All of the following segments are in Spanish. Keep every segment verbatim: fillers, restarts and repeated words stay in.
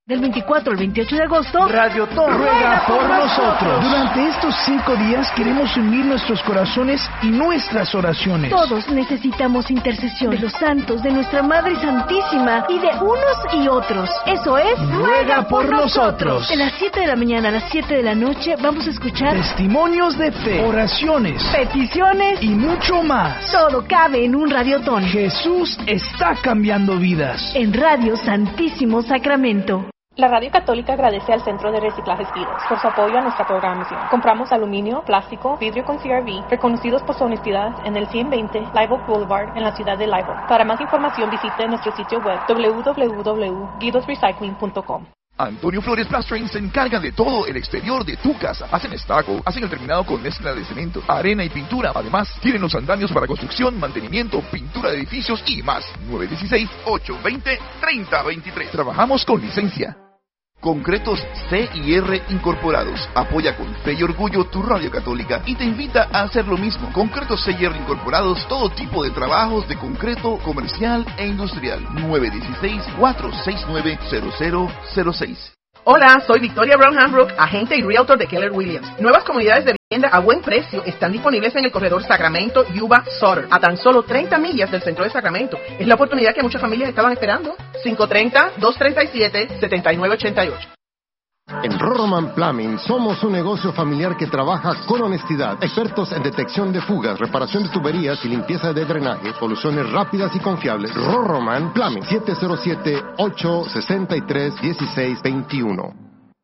Del veinticuatro al veintiocho de agosto, Radio Ton ruega por nosotros. Durante estos cinco días queremos unir nuestros corazones y nuestras oraciones. Todos necesitamos intercesión de los santos, de nuestra Madre Santísima y de unos y otros. Eso es, ruega por nosotros. De las siete de la mañana a las siete de la noche vamos a escuchar testimonios de fe, oraciones, peticiones y mucho más. Todo cabe en un radiotón. Jesús está cambiando vidas. En Radio Santísimo Sacramento. La Radio Católica agradece al Centro de Reciclaje Spiros por su apoyo a nuestra programación. Compramos aluminio, plástico, vidrio con C R V, reconocidos por su honestidad en el ciento veinte Live Oak Boulevard en la ciudad de Live Oak. Para más información visite nuestro sitio web doble u doble u doble u punto guidos recycling punto com. Antonio Flores Plastering se encarga de todo el exterior de tu casa. Hacen estaco, hacen el terminado con mezcla de cemento, arena y pintura. Además, tienen los andamios para construcción, mantenimiento, pintura de edificios y más. nueve uno seis, ocho dos cero, tres cero dos tres. Trabajamos con licencia. Concretos C y R Incorporados. Apoya con fe y orgullo tu radio católica y te invita a hacer lo mismo. Concretos C y R Incorporados, todo tipo de trabajos de concreto comercial e industrial. nueve uno seis, cuatro seis nueve, cero cero cero seis. Hola, soy Victoria Brown Hambrook, agente y realtor de Keller Williams. Nuevas comunidades de vivienda a buen precio están disponibles en el corredor Sacramento, Yuba, Sutter, a tan solo treinta millas del centro de Sacramento. Es la oportunidad que muchas familias estaban esperando. cinco tres cero, dos tres siete, siete nueve ocho ocho. En Roroman Plumbing somos un negocio familiar que trabaja con honestidad. Expertos en detección de fugas, reparación de tuberías y limpieza de drenaje. Soluciones rápidas y confiables. Roroman Plumbing. siete cero siete, ocho seis tres, uno seis dos uno.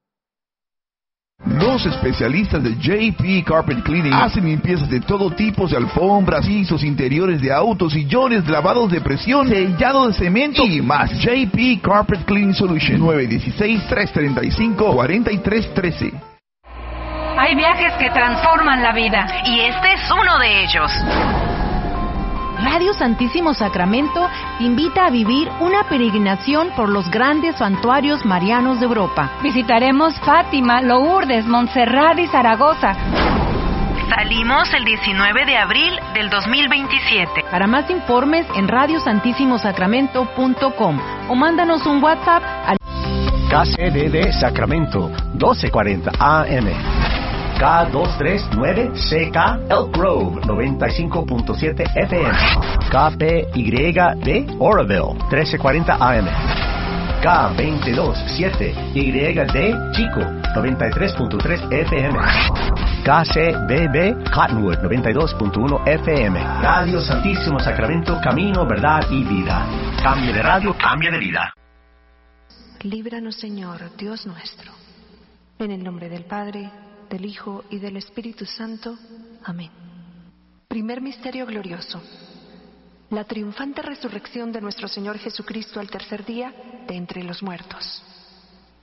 Los especialistas de J P Carpet Cleaning hacen limpiezas de todo tipo de alfombras, pisos, interiores de autos, sillones, lavados de presión, sellado de cemento y más. J P Carpet Cleaning Solution. Nueve uno seis, tres tres cinco, cuatro tres uno tres. Hay viajes que transforman la vida y este es uno de ellos. Radio Santísimo Sacramento te invita a vivir una peregrinación por los grandes santuarios marianos de Europa. Visitaremos Fátima, Lourdes, Montserrat y Zaragoza. Salimos el diecinueve de abril del dos mil veintisiete. Para más informes en radio santísimo sacramento punto com o mándanos un WhatsApp al K C D D Sacramento doce cuarenta A M. K dos tres nueve C K Elk Grove noventa y cinco punto siete F M. K P Y D Oroville trece cuarenta A M. K veintidós siete Y D Chico noventa y tres punto tres F M. K C B B Cottonwood noventa y dos punto uno F M. Radio Santísimo Sacramento, camino, verdad y vida. Cambio de radio, cambio de vida. Líbranos, Señor, Dios nuestro. En el nombre del Padre, del Hijo y del Espíritu Santo. Amén. Primer misterio glorioso. La triunfante resurrección de nuestro Señor Jesucristo al tercer día de entre los muertos.